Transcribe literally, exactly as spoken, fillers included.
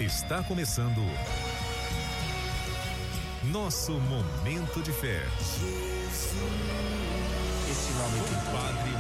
Está começando nosso momento de fé. Esse nome com o Padre